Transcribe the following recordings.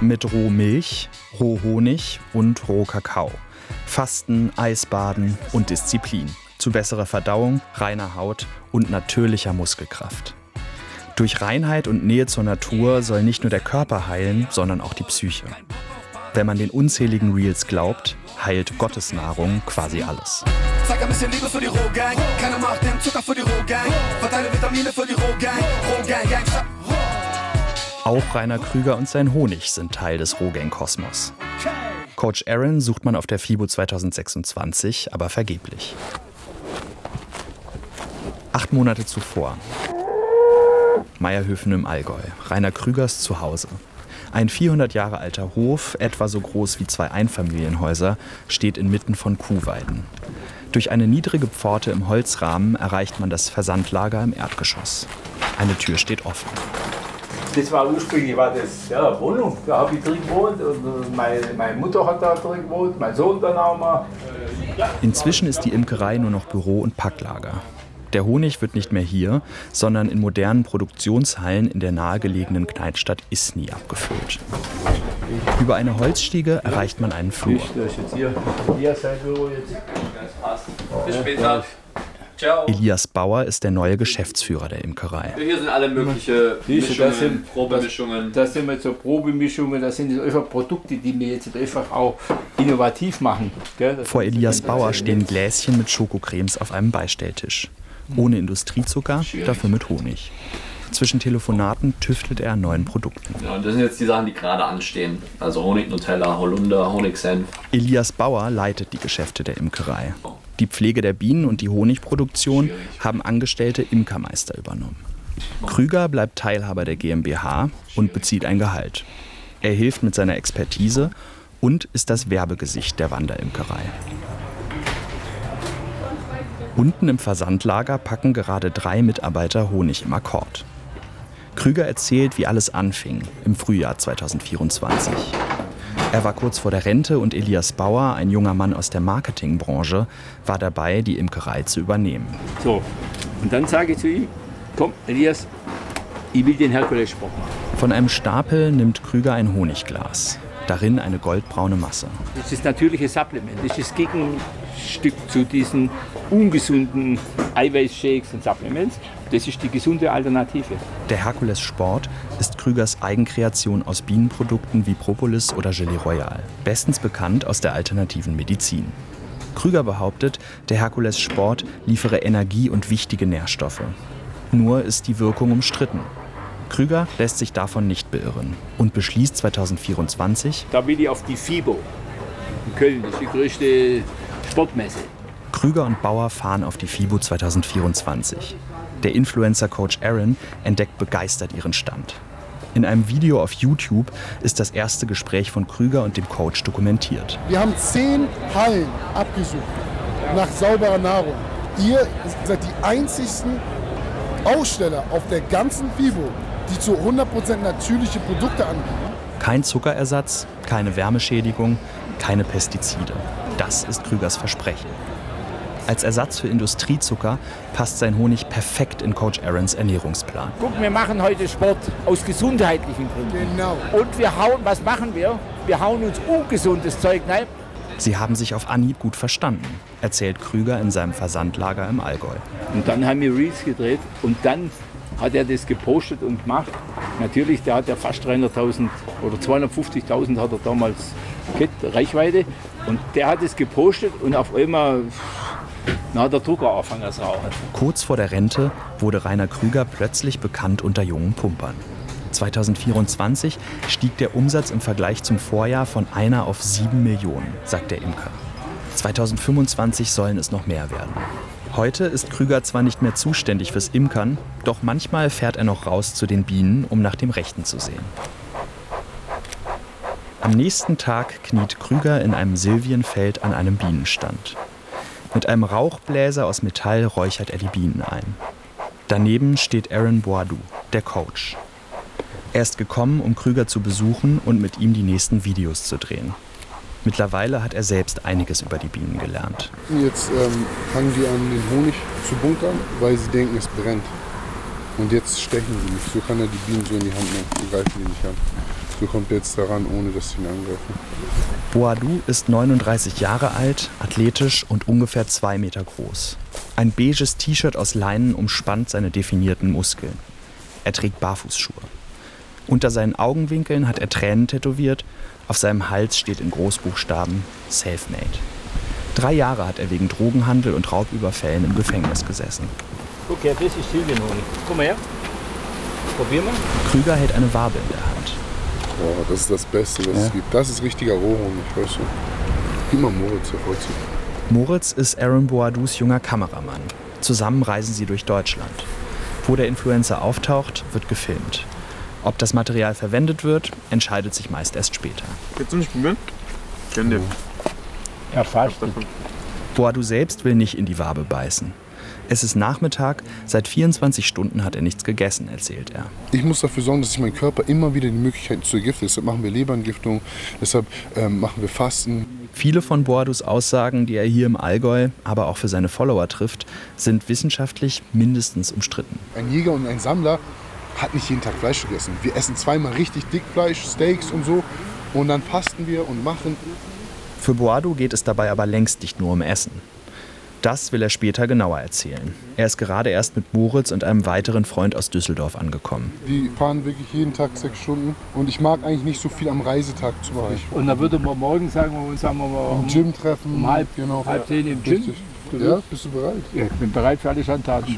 Mit Rohmilch, Rohhonig und Rohkakao. Fasten, Eisbaden und Disziplin. Zu besserer Verdauung, reiner Haut und natürlicher Muskelkraft. Durch Reinheit und Nähe zur Natur soll nicht nur der Körper heilen, sondern auch die Psyche. Wenn man den unzähligen Reels glaubt, heilt Gottes Nahrung quasi alles. Zeig ein bisschen Liebe für die Rohgang. Keiner macht den Zucker für die Rohgang. Verteile Vitamine für die Rohgang. Rohgang. Auch Rainer Krüger und sein Honig sind Teil des Rohgang-Kosmos. Coach Aaron sucht man auf der FIBO 2026, aber vergeblich. 8 Monate zuvor. Meierhöfen im Allgäu. Rainer Krügers Zuhause. Ein 400 Jahre alter Hof, etwa so groß wie 2 Einfamilienhäuser, steht inmitten von Kuhweiden. Durch eine niedrige Pforte im Holzrahmen erreicht man das Versandlager im Erdgeschoss. Eine Tür steht offen. Das war ursprünglich eine Wohnung, da habe ich drin gewohnt und meine Mutter hat da drin gewohnt, mein Sohn dann auch mal. Inzwischen ist die Imkerei nur noch Büro und Packlager. Der Honig wird nicht mehr hier, sondern in modernen Produktionshallen in der nahegelegenen Kneippstadt Isny abgefüllt. Über eine Holzstiege erreicht man einen Flur. Das ist jetzt hier sein Büro jetzt. Bis später. Ciao. Elias Bauer ist der neue Geschäftsführer der Imkerei. Hier sind alle möglichen Mischungen, Probemischungen. Das sind jetzt so Probemischungen, das sind einfach Produkte, die wir jetzt einfach auch innovativ machen. Vor Elias Bauer stehen Gläschen mit Schokocremes auf einem Beistelltisch. Ohne Industriezucker, dafür mit Honig. Zwischen Telefonaten tüftelt er an neuen Produkten. Ja, und das sind jetzt die Sachen, die gerade anstehen. Also Honig Nutella, Holunder, Honigsenf. Elias Bauer leitet die Geschäfte der Imkerei. Die Pflege der Bienen und die Honigproduktion haben angestellte Imkermeister übernommen. Krüger bleibt Teilhaber der GmbH und bezieht ein Gehalt. Er hilft mit seiner Expertise und ist das Werbegesicht der Wanderimkerei. Unten im Versandlager packen gerade 3 Mitarbeiter Honig im Akkord. Krüger erzählt, wie alles anfing im Frühjahr 2024. Er war kurz vor der Rente und Elias Bauer, ein junger Mann aus der Marketingbranche, war dabei, die Imkerei zu übernehmen. So, und dann sage ich zu ihm, komm Elias, ich will den Herkules-Sport machen. Von einem Stapel nimmt Krüger ein Honigglas. Darin eine goldbraune Masse. Das ist das natürliche Supplement. Das ist das Gegenstück zu diesen ungesunden Eiweißshakes und Supplements. Das ist die gesunde Alternative. Der Herkules Sport ist Krügers Eigenkreation aus Bienenprodukten wie Propolis oder Gelee Royal. Bestens bekannt aus der alternativen Medizin. Krüger behauptet, der Herkules Sport liefere Energie und wichtige Nährstoffe. Nur ist die Wirkung umstritten. Krüger lässt sich davon nicht beirren und beschließt 2024, da will ich auf die FIBO in Köln, das ist die größte Sportmesse. Krüger und Bauer fahren auf die FIBO 2024. Der Influencer-Coach Aaron entdeckt begeistert ihren Stand. In einem Video auf YouTube ist das erste Gespräch von Krüger und dem Coach dokumentiert. Wir haben 10 Hallen abgesucht nach sauberer Nahrung. Ihr seid die einzigsten Aussteller auf der ganzen FIBO, die zu 100% natürliche Produkte anbieten. Kein Zuckerersatz, keine Wärmeschädigung, keine Pestizide. Das ist Krügers Versprechen. Als Ersatz für Industriezucker passt sein Honig perfekt in Coach Aarons Ernährungsplan. Guck, wir machen heute Sport aus gesundheitlichen Gründen. Genau. Und was machen wir? Wir hauen uns ungesundes Zeug rein. Sie haben sich auf Anhieb gut verstanden, erzählt Krüger in seinem Versandlager im Allgäu. Und dann haben wir Reels gedreht und dann hat er das gepostet und gemacht. Natürlich, der hat ja fast 300.000 oder 250.000 hat er damals Reichweite. Und der hat es gepostet und auf einmal hat der Drucker angefangen zu rauchen. Kurz vor der Rente wurde Rainer Krüger plötzlich bekannt unter jungen Pumpern. 2024 stieg der Umsatz im Vergleich zum Vorjahr von 1 auf 7 Millionen, sagt der Imker. 2025 sollen es noch mehr werden. Heute ist Krüger zwar nicht mehr zuständig fürs Imkern, doch manchmal fährt er noch raus zu den Bienen, um nach dem Rechten zu sehen. Am nächsten Tag kniet Krüger in einem Silvienfeld an einem Bienenstand. Mit einem Rauchbläser aus Metall räuchert er die Bienen ein. Daneben steht Aaron Boadou, der Coach. Er ist gekommen, um Krüger zu besuchen und mit ihm die nächsten Videos zu drehen. Mittlerweile hat er selbst einiges über die Bienen gelernt. Jetzt fangen die an, den Honig zu bunkern, weil sie denken, es brennt. Und jetzt stechen sie nicht. So kann er die Bienen so in die Hand nehmen. So greifen die nicht an. kommt er jetzt daran, ohne dass sie ihn angreifen. Boadou ist 39 Jahre alt, athletisch und ungefähr 2 Meter groß. Ein beiges T-Shirt aus Leinen umspannt seine definierten Muskeln. Er trägt Barfußschuhe. Unter seinen Augenwinkeln hat er Tränen tätowiert, auf seinem Hals steht in Großbuchstaben Selfmade. 3 Jahre hat er wegen Drogenhandel und Raubüberfällen im Gefängnis gesessen. Okay, das ist Silbenhonig. Komm mal her. Probier mal. Krüger hält eine Wabe in der Hand. Boah, das ist das Beste, was es gibt. Das ist richtiger Rohhonig, weißt du. Gib mal Moritz hervorzu. Moritz ist Aaron Boadous junger Kameramann. Zusammen reisen sie durch Deutschland. Wo der Influencer auftaucht, wird gefilmt. Ob das Material verwendet wird, entscheidet sich meist erst später. Willst du nicht probieren? Gönn dir. Ja, fast. Boadou selbst will nicht in die Wabe beißen. Es ist Nachmittag, seit 24 Stunden hat er nichts gegessen, erzählt er. Ich muss dafür sorgen, dass ich meinen Körper immer wieder die Möglichkeit zu entgiften. Deshalb machen wir Leberentgiftung, deshalb machen wir Fasten. Viele von Boadous Aussagen, die er hier im Allgäu, aber auch für seine Follower trifft, sind wissenschaftlich mindestens umstritten. Ein Jäger und ein Sammler hat nicht jeden Tag Fleisch gegessen. Wir essen zweimal richtig dick Fleisch, Steaks und so. Und dann fasten wir und machen. Für Boadou geht es dabei aber längst nicht nur um Essen. Das will er später genauer erzählen. Er ist gerade erst mit Moritz und einem weiteren Freund aus Düsseldorf angekommen. Die fahren wirklich jeden Tag 6 Stunden. Und ich mag eigentlich nicht so viel am Reisetag zu machen. Und dann würde man morgen sagen wir uns, Im Gym treffen. Um halb 10 im Gym. Richtig. Ja, bist du bereit? Ja, ich bin bereit für alle Schandtaten.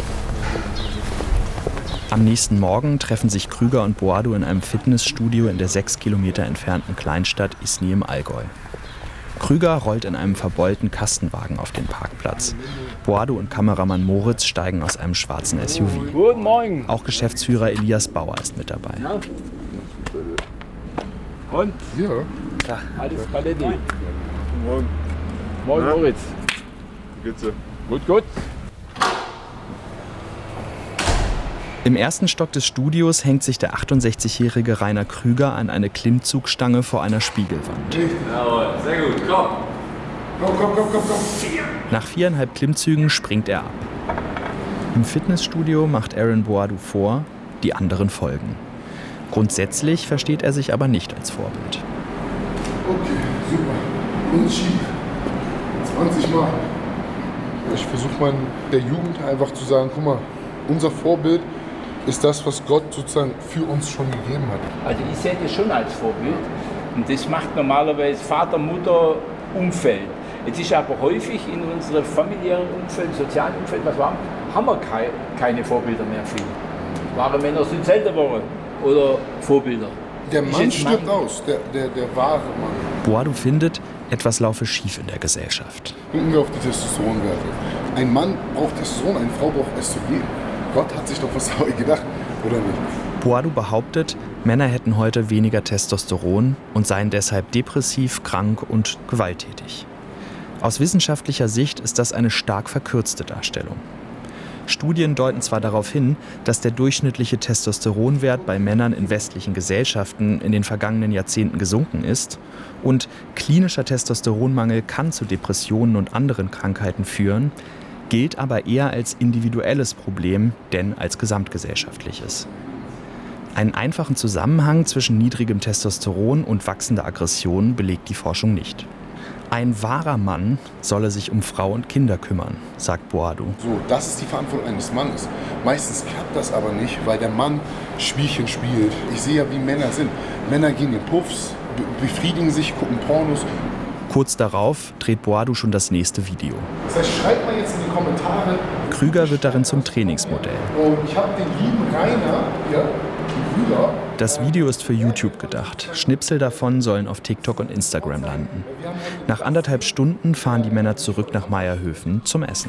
Am nächsten Morgen treffen sich Krüger und Boadou in einem Fitnessstudio in der 6 Kilometer entfernten Kleinstadt Isny im Allgäu. Krüger rollt in einem verbeulten Kastenwagen auf den Parkplatz. Boadou und Kameramann Moritz steigen aus einem schwarzen SUV. Guten Morgen. Auch Geschäftsführer Elias Bauer ist mit dabei. Ja. Und? Ja. Alles Paletti. Morgen. Morgen, Moritz. Wie geht's dir? Gut. Im ersten Stock des Studios hängt sich der 68-jährige Rainer Krüger an eine Klimmzugstange vor einer Spiegelwand. Jawohl, sehr gut, komm. Komm. Nach 4,5 Klimmzügen springt er ab. Im Fitnessstudio macht Aaron Boadou vor, die anderen folgen. Grundsätzlich versteht er sich aber nicht als Vorbild. Okay, super. Und schieb. 20 Mal. Ich versuche der Jugend einfach zu sagen, guck mal, unser Vorbild ist das, was Gott sozusagen für uns schon gegeben hat. Also ich sehe das schon als Vorbild. Und das macht normalerweise Vater, Mutter, Umfeld. Jetzt ist aber häufig in unserem familiären Umfeld, sozialen Umfeld, was wir haben wir keine Vorbilder mehr viel. Wahre Männer sind selten geworden oder Vorbilder. Der Mann stirbt aus, der wahre Mann. Boadou findet, etwas laufe schief in der Gesellschaft. Gucken wir auf die Testosteronwerte. Ein Mann braucht Testosteron, eine Frau braucht Östrogen. Gott hat sich doch was dabei gedacht, oder nicht? Boadou behauptet, Männer hätten heute weniger Testosteron und seien deshalb depressiv, krank und gewalttätig. Aus wissenschaftlicher Sicht ist das eine stark verkürzte Darstellung. Studien deuten zwar darauf hin, dass der durchschnittliche Testosteronwert bei Männern in westlichen Gesellschaften in den vergangenen Jahrzehnten gesunken ist und klinischer Testosteronmangel kann zu Depressionen und anderen Krankheiten führen, gilt aber eher als individuelles Problem, denn als gesamtgesellschaftliches. Einen einfachen Zusammenhang zwischen niedrigem Testosteron und wachsender Aggression belegt die Forschung nicht. Ein wahrer Mann solle sich um Frau und Kinder kümmern, sagt Boadou. So, das ist die Verantwortung eines Mannes. Meistens klappt das aber nicht, weil der Mann Spielchen spielt. Ich sehe ja, wie Männer sind. Männer gehen in Puffs, befriedigen sich, gucken Pornos. Kurz darauf dreht Boadou schon das nächste Video. Das heißt, schreibt mal jetzt in die Kommentare. Krüger wird darin zum Trainingsmodell. Und ich habe den lieben Rainer, Krüger. Das Video ist für YouTube gedacht. Schnipsel davon sollen auf TikTok und Instagram landen. Nach 1,5 Stunden fahren die Männer zurück nach Meierhöfen zum Essen.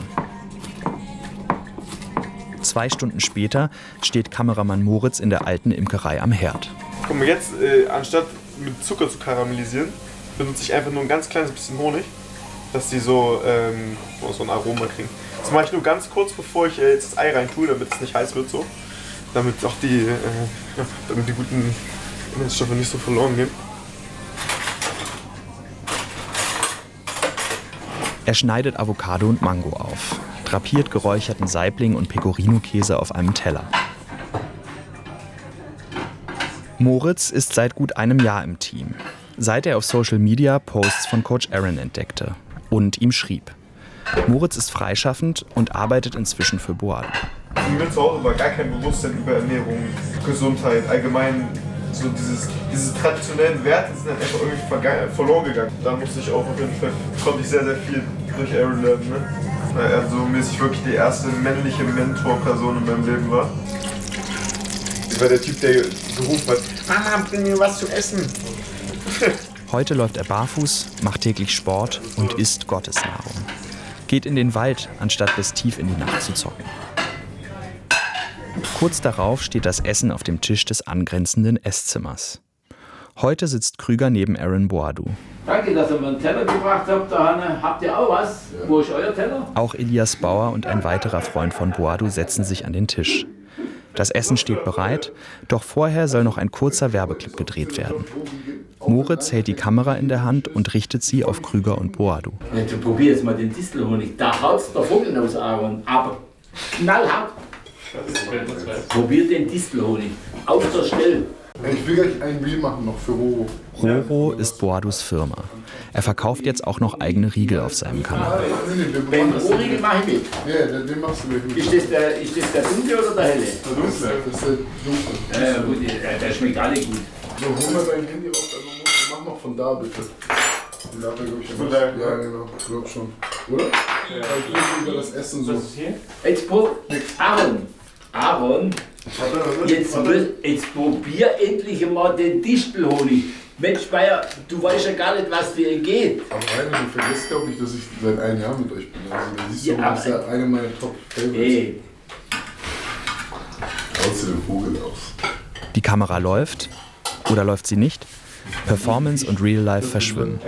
2 Stunden später steht Kameramann Moritz in der alten Imkerei am Herd. Guck mal, jetzt anstatt mit Zucker zu karamellisieren, benutze ich einfach nur ein ganz kleines bisschen Honig, dass die so ein Aroma kriegen. Das mache ich nur ganz kurz, bevor ich jetzt das Ei rein tue, damit es nicht heiß wird so. Damit auch die guten Inhaltsstoffe nicht so verloren gehen. Er schneidet Avocado und Mango auf, drapiert geräucherten Saibling und Pecorino-Käse auf einem Teller. Moritz ist seit gut einem Jahr im Team, seit er auf Social Media Posts von Coach Aaron entdeckte und ihm schrieb. Moritz ist freischaffend und arbeitet inzwischen für Boadu. Mir zu Hause war gar kein Bewusstsein über Ernährung, Gesundheit, allgemein so diese traditionellen Werte sind dann einfach irgendwie verloren gegangen. Da musste ich auch auf jeden Fall, konnte ich sehr, sehr viel durch Aaron lernen. Ne? Weil er so mäßig wirklich die erste männliche Mentorperson in meinem Leben war. Ich war der Typ, der gerufen hat, Mama, bring mir was zu essen. Heute läuft er barfuß, macht täglich Sport und isst Gottesnahrung. Geht in den Wald, anstatt bis tief in die Nacht zu zocken. Kurz darauf steht das Essen auf dem Tisch des angrenzenden Esszimmers. Heute sitzt Krüger neben Aaron Boadu. Danke, dass ihr mir einen Teller gebracht habt, Hanne. Habt ihr auch was? Ja. Wo ist euer Teller? Auch Elias Bauer und ein weiterer Freund von Boadu setzen sich an den Tisch. Das Essen steht bereit, doch vorher soll noch ein kurzer Werbeclip gedreht werden. Moritz hält die Kamera in der Hand und richtet sie auf Krüger und Boadu. Ja, du probier jetzt mal den Distelhonig. Da haut's der Vogel aus, Aaron. Aber knallhart. Probier den Distelhonig. Auf der Stelle. Ich will gleich ein Reel machen noch für Roro. Roro ist Boadus Firma. Er verkauft jetzt auch noch eigene Riegel auf seinem Kanal. Den Rohriegel mach ich mit. Ja, den machst du mit. Ist das der dunkle oder der helle? Der dunkle. Das ist der dunkle. Ja, gut, der schmeckt alle gut. So, hol mal dein Handy raus, also mach noch von da bitte. Da hat er, glaub ich, von da. Ja, genau, ich glaub schon. Oder? Ja. Ich über das Essen so. Was ist hier? Jetzt Aaron, jetzt probier endlich mal den Distelhonig. Mensch, Bayer, du weißt ja gar nicht, was dir geht. Aber Rainer, du vergisst, glaube ich, dass ich seit einem Jahr mit euch bin. Also, siehst du, das ist ja eine meiner Top-Favorites. Haust du den Vogel aus. Die Kamera läuft. Oder läuft sie nicht? Performance und Real Life verschwimmen.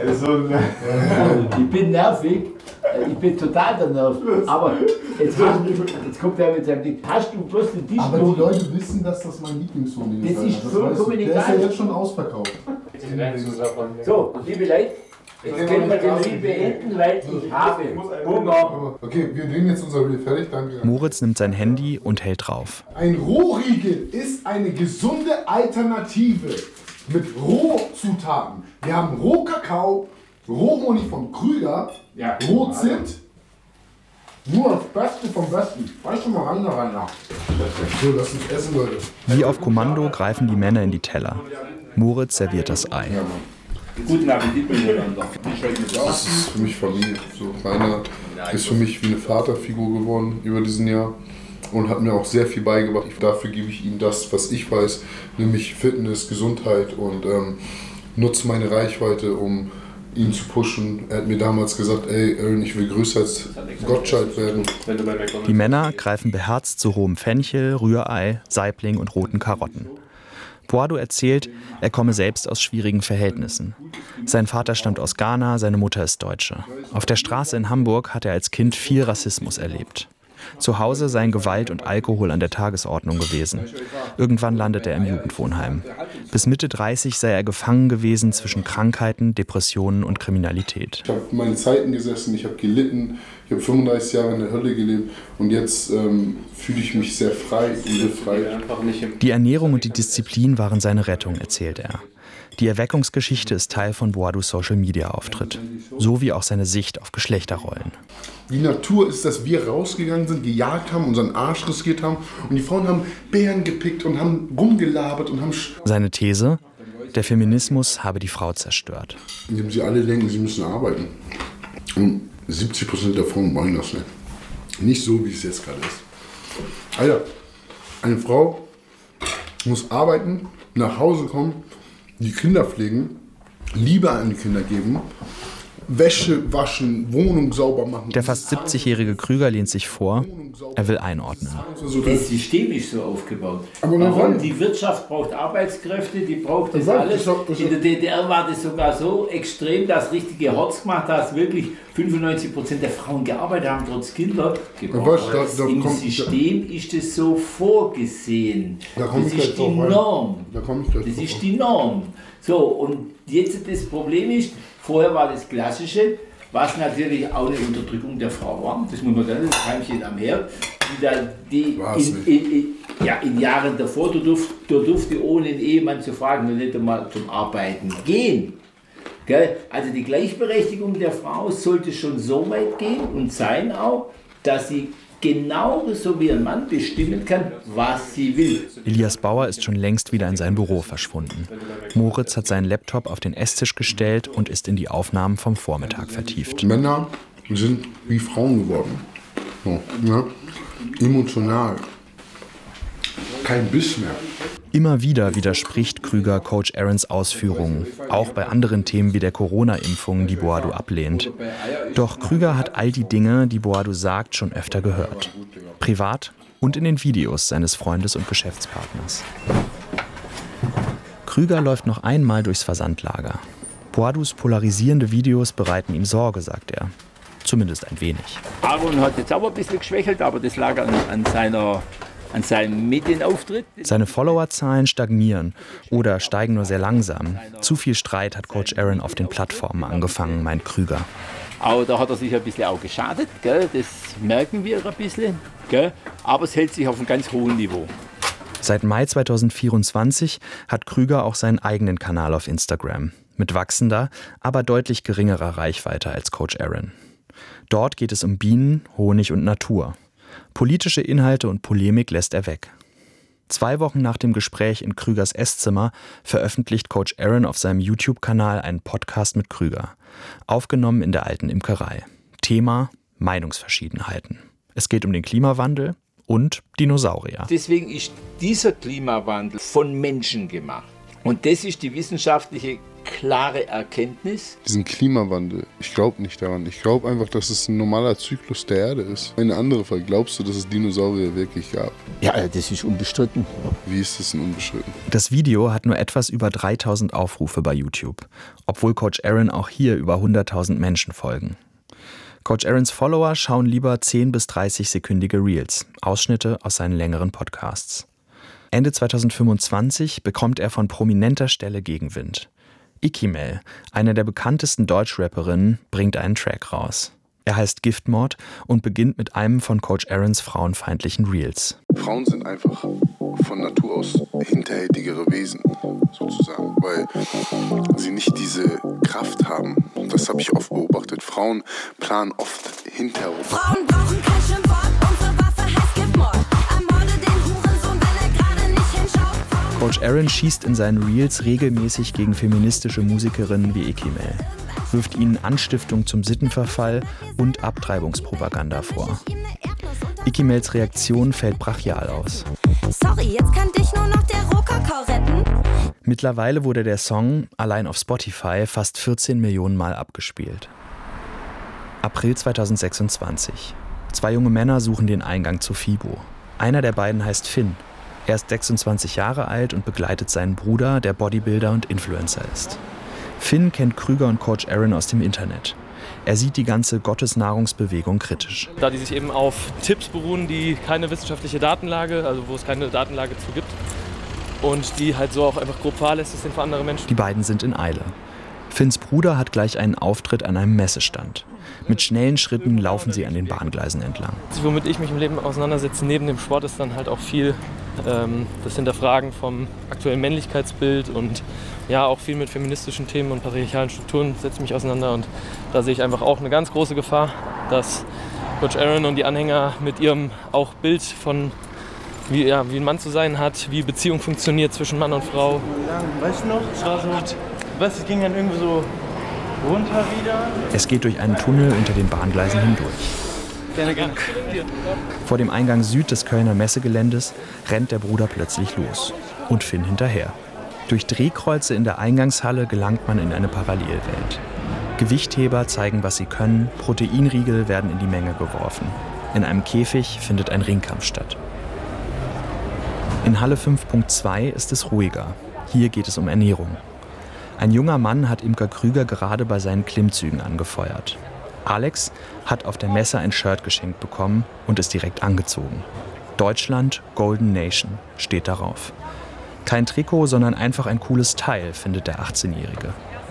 Ich bin nervig. Ich bin total der Nerv. Aber jetzt kommt er mit seinem Ding. Hast du bloß den Tisch? Aber die Leute wissen, dass das mein Lieblingshonig ist. Das ist vollkommen egal. Der ist ja jetzt schon ausverkauft. So, liebe Leute, jetzt können wir den Reel beenden, weil ich habe Hunger. Okay, wir drehen jetzt unser Reel fertig. Danke. Moritz nimmt sein Handy und hält drauf. Ein Rohriegel ist eine gesunde Alternative mit Rohzutaten. Wir haben Rohkakao, Rohhonig von Krüger, Rohzimt. Nur das Beste vom Besten. Weißt du mal rein da rein nach. So, lass uns essen, Leute. Wie auf Kommando greifen die Männer in die Teller. Moritz serviert das Ei. Ja, Guten Appetit miteinander. das ist für mich Familie. So, Rainer ist für mich wie eine Vaterfigur geworden über diesen Jahr und hat mir auch sehr viel beigebracht. Dafür gebe ich ihm das, was ich weiß, nämlich Fitness, Gesundheit und nutze meine Reichweite, um ihn zu pushen. Er hat mir damals gesagt, ey Aaron, ich will größer als Gottschalk werden. Die Männer greifen beherzt zu rohem Fenchel, Rührei, Saibling und roten Karotten. Boadu erzählt, er komme selbst aus schwierigen Verhältnissen. Sein Vater stammt aus Ghana, seine Mutter ist Deutsche. Auf der Straße in Hamburg hat er als Kind viel Rassismus erlebt. Zu Hause seien Gewalt und Alkohol an der Tagesordnung gewesen. Irgendwann landet er im Jugendwohnheim. Bis Mitte 30 sei er gefangen gewesen zwischen Krankheiten, Depressionen und Kriminalität. Ich habe meine Zeiten gesessen, ich habe gelitten, ich habe 35 Jahre in der Hölle gelebt und jetzt fühle ich mich sehr frei und befreit. Die Ernährung und die Disziplin waren seine Rettung, erzählt er. Die Erweckungsgeschichte ist Teil von Boadus Social-Media-Auftritt, so wie auch seine Sicht auf Geschlechterrollen. Die Natur ist, dass wir rausgegangen sind, gejagt haben, unseren Arsch riskiert haben und die Frauen haben Beeren gepickt und haben rumgelabert und haben... Seine These, der Feminismus habe die Frau zerstört. Indem sie alle denken, sie müssen arbeiten. Und 70% der Frauen wollen das nicht. Nicht so, wie es jetzt gerade ist. Alter, eine Frau muss arbeiten, nach Hause kommen, die Kinder pflegen, Liebe an die Kinder geben, Wäsche waschen, Wohnung sauber machen. Der fast 70-jährige Krüger lehnt sich vor, er will einordnen. Das System ist so aufgebaut. Aber warum? Die Wirtschaft braucht Arbeitskräfte, die braucht das alles. In der DDR war das sogar so extrem, dass richtige Horts gemacht hat, dass wirklich 95% der Frauen gearbeitet haben, trotz Kinder. Im System ist es so vorgesehen. Das ist die Norm. Das ist die Norm. So, und jetzt das Problem ist, vorher war das Klassische, was natürlich auch eine Unterdrückung der Frau war. Das muss man sagen, das Heimchen am Herd. In Jahren davor, du durfte ohne einen Ehemann zu fragen, nicht einmal zum Arbeiten gehen. Gell? Also die Gleichberechtigung der Frau sollte schon so weit gehen und sein auch, dass sie genauso wie ein Mann bestimmen kann, was sie will. Elias Bauer ist schon längst wieder in sein Büro verschwunden. Moritz hat seinen Laptop auf den Esstisch gestellt und ist in die Aufnahmen vom Vormittag vertieft. Männer sind wie Frauen geworden. So, ja? Emotional. Kein Biss mehr. Immer wieder widerspricht Krüger Coach Aarons Ausführungen, auch bei anderen Themen wie der Corona-Impfung, die Boadu ablehnt. Doch Krüger hat all die Dinge, die Boadu sagt, schon öfter gehört. Privat und in den Videos seines Freundes und Geschäftspartners. Krüger läuft noch einmal durchs Versandlager. Boadus polarisierende Videos bereiten ihm Sorge, sagt er. Zumindest ein wenig. Aaron hat jetzt auch ein bisschen geschwächelt, aber das lag an seinem Medienauftritt. Seine Followerzahlen stagnieren oder steigen nur sehr langsam. Zu viel Streit hat Coach Aaron auf den Plattformen angefangen, meint Krüger. Aber da hat er sich ein bisschen auch geschadet, gell? Das merken wir ein bisschen. Gell? Aber es hält sich auf einem ganz hohen Niveau. Seit Mai 2024 hat Krüger auch seinen eigenen Kanal auf Instagram. Mit wachsender, aber deutlich geringerer Reichweite als Coach Aaron. Dort geht es um Bienen, Honig und Natur. Politische Inhalte und Polemik lässt er weg. 2 Wochen nach dem Gespräch in Krügers Esszimmer veröffentlicht Coach Aaron auf seinem YouTube-Kanal einen Podcast mit Krüger. Aufgenommen in der alten Imkerei. Thema: Meinungsverschiedenheiten. Es geht um den Klimawandel und Dinosaurier. Deswegen ist dieser Klimawandel von Menschen gemacht. Und das ist die wissenschaftliche klare Erkenntnis. Diesen Klimawandel, ich glaube nicht daran. Ich glaube einfach, dass es ein normaler Zyklus der Erde ist. Eine andere Frage, glaubst du, dass es Dinosaurier wirklich gab? Ja, das ist unbestritten. Wie ist das denn unbestritten? Das Video hat nur etwas über 3000 Aufrufe bei YouTube, obwohl Coach Aaron auch hier über 100.000 Menschen folgen. Coach Aarons Follower schauen lieber 10- bis 30-sekündige Reels, Ausschnitte aus seinen längeren Podcasts. Ende 2025 bekommt er von prominenter Stelle Gegenwind. Ikimel, eine der bekanntesten Deutschrapperinnen, bringt einen Track raus. Er heißt Giftmord und beginnt mit einem von Coach Aarons frauenfeindlichen Reels. Frauen sind einfach von Natur aus hinterhältigere Wesen, sozusagen, weil sie nicht diese Kraft haben. Das habe ich oft beobachtet. Frauen planen oft hinterher. Frauen brauchen kein Schimpfwort, unsere Waffe heißt Giftmord. Ermorde den Hurensohn, wenn er gerade nicht hinschaut. Coach Aaron schießt in seinen Reels regelmäßig gegen feministische Musikerinnen wie Ikimel, wirft ihnen Anstiftung zum Sittenverfall und Abtreibungspropaganda vor. Ikimels Reaktion fällt brachial aus. Sorry, jetzt kann dich nur noch der Rohkakao retten. Mittlerweile wurde der Song allein auf Spotify fast 14 Millionen Mal abgespielt. April 2026. 2 junge Männer suchen den Eingang zu FIBO. Einer der beiden heißt Finn. Er ist 26 Jahre alt und begleitet seinen Bruder, der Bodybuilder und Influencer ist. Finn kennt Krüger und Coach Aaron aus dem Internet. Er sieht die ganze Gottesnahrungsbewegung kritisch. Da die sich eben auf Tipps beruhen, die keine wissenschaftliche Datenlage, also wo es keine Datenlage zu gibt und die halt so auch einfach grob fahrlässig sind für andere Menschen. Die beiden sind in Eile. Finns Bruder hat gleich einen Auftritt an einem Messestand. Mit schnellen Schritten laufen sie an den Bahngleisen entlang. Womit ich mich im Leben auseinandersetze, neben dem Sport, ist dann halt auch viel das Hinterfragen vom aktuellen Männlichkeitsbild und ja, auch viel mit feministischen Themen und patriarchalen Strukturen setze mich auseinander. Und da sehe ich einfach auch eine ganz große Gefahr, dass Coach Aaron und die Anhänger mit ihrem auch Bild von wie ein Mann zu sein hat, wie Beziehung funktioniert zwischen Mann und Frau. Weißt du noch, es war so, es ging dann irgendwie so runter wieder. Es geht durch einen Tunnel unter den Bahngleisen hindurch. Vor dem Eingang Süd des Kölner Messegeländes rennt der Bruder plötzlich los und Finn hinterher. Durch Drehkreuze in der Eingangshalle gelangt man in eine Parallelwelt. Gewichtheber zeigen, was sie können, Proteinriegel werden in die Menge geworfen. In einem Käfig findet ein Ringkampf statt. In Halle 5.2 ist es ruhiger. Hier geht es um Ernährung. Ein junger Mann hat Imker Krüger gerade bei seinen Klimmzügen angefeuert. Alex hat auf der Messe ein Shirt geschenkt bekommen und ist direkt angezogen. Deutschland, Golden Nation steht darauf. Kein Trikot, sondern einfach ein cooles Teil, findet der 18-Jährige.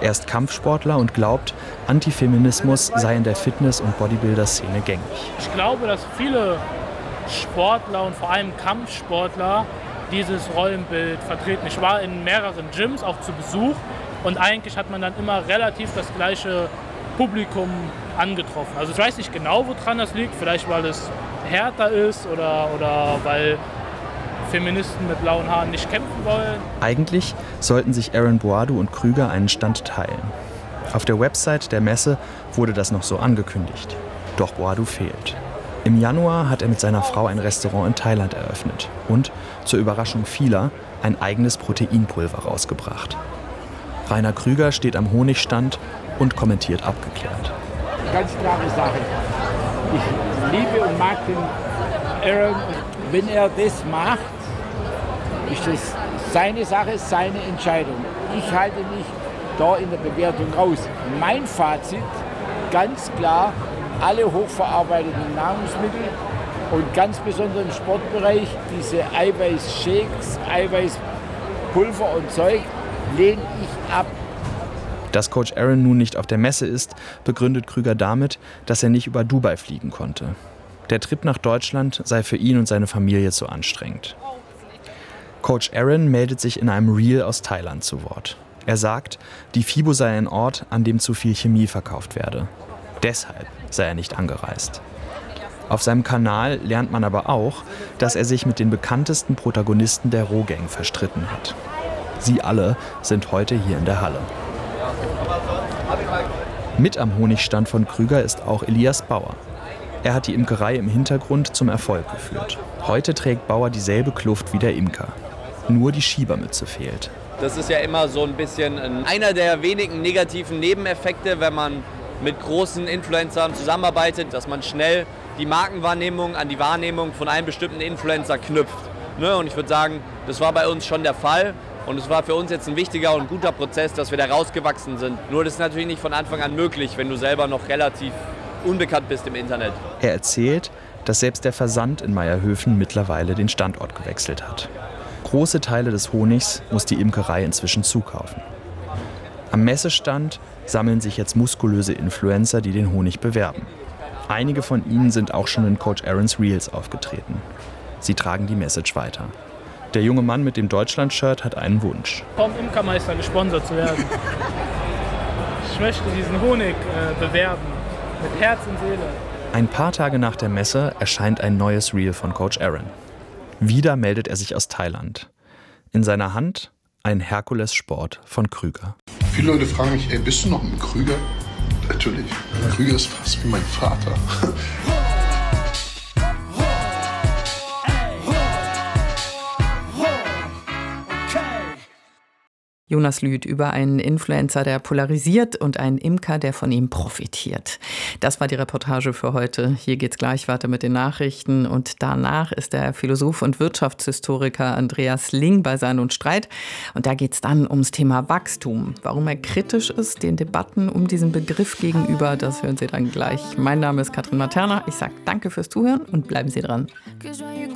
Er ist Kampfsportler und glaubt, Antifeminismus sei in der Fitness- und Bodybuilder-Szene gängig. Ich glaube, dass viele Sportler und vor allem Kampfsportler dieses Rollenbild vertreten. Ich war in mehreren Gyms, auch zu Besuch, und eigentlich hat man dann immer relativ das gleiche Publikum angetroffen. Also ich weiß nicht genau, woran das liegt, vielleicht weil es härter ist oder weil Feministen mit blauen Haaren nicht kämpfen wollen. Eigentlich sollten sich Aaron Boadu und Krüger einen Stand teilen. Auf der Website der Messe wurde das noch so angekündigt. Doch Boadu fehlt. Im Januar hat er mit seiner Frau ein Restaurant in Thailand eröffnet und, zur Überraschung vieler, ein eigenes Proteinpulver rausgebracht. Rainer Krüger steht am Honigstand und kommentiert abgeklärt. Ganz klare Sache. Ich liebe und mag den Aaron. Wenn er das macht, ist das seine Sache, seine Entscheidung. Ich halte mich da in der Bewertung raus. Mein Fazit, ganz klar, alle hochverarbeiteten Nahrungsmittel und ganz besonders im Sportbereich diese Eiweißshakes, Eiweißpulver und Zeug, lehne ich ab. Dass Coach Aaron nun nicht auf der Messe ist, begründet Krüger damit, dass er nicht über Dubai fliegen konnte. Der Trip nach Deutschland sei für ihn und seine Familie zu anstrengend. Coach Aaron meldet sich in einem Reel aus Thailand zu Wort. Er sagt, die FIBO sei ein Ort, an dem zu viel Chemie verkauft werde. Deshalb sei er nicht angereist. Auf seinem Kanal lernt man aber auch, dass er sich mit den bekanntesten Protagonisten der Rohgang verstritten hat. Sie alle sind heute hier in der Halle. Mit am Honigstand von Krüger ist auch Elias Bauer. Er hat die Imkerei im Hintergrund zum Erfolg geführt. Heute trägt Bauer dieselbe Kluft wie der Imker. Nur die Schiebermütze fehlt. Das ist ja immer so ein bisschen einer der wenigen negativen Nebeneffekte, wenn man mit großen Influencern zusammenarbeitet, dass man schnell die Markenwahrnehmung an die Wahrnehmung von einem bestimmten Influencer knüpft. Und ich würde sagen, das war bei uns schon der Fall. Und es war für uns jetzt ein wichtiger und guter Prozess, dass wir da rausgewachsen sind. Nur das ist natürlich nicht von Anfang an möglich, wenn du selber noch relativ unbekannt bist im Internet. Er erzählt, dass selbst der Versand in Mayerhöfen mittlerweile den Standort gewechselt hat. Große Teile des Honigs muss die Imkerei inzwischen zukaufen. Am Messestand sammeln sich jetzt muskulöse Influencer, die den Honig bewerben. Einige von ihnen sind auch schon in Coach Aarons Reels aufgetreten. Sie tragen die Message weiter. Der junge Mann mit dem Deutschland-Shirt hat einen Wunsch. Vom Imkermeister gesponsert zu werden. Ich möchte diesen Honig bewerben, mit Herz und Seele. Ein paar Tage nach der Messe erscheint ein neues Reel von Coach Aaron. Wieder meldet er sich aus Thailand. In seiner Hand ein Herkules-Sport von Krüger. Viele Leute fragen mich, ey, bist du noch mit Krüger? Natürlich. Krüger ist fast wie mein Vater. Jonas Lüth über einen Influencer, der polarisiert, und einen Imker, der von ihm profitiert. Das war die Reportage für heute. Hier geht's gleich weiter mit den Nachrichten. Und danach ist der Philosoph und Wirtschaftshistoriker Andreas Ling bei Sein und Streit. Und da geht's dann ums Thema Wachstum. Warum er kritisch ist, den Debatten um diesen Begriff gegenüber, das hören Sie dann gleich. Mein Name ist Katrin Materna. Ich sage danke fürs Zuhören und bleiben Sie dran.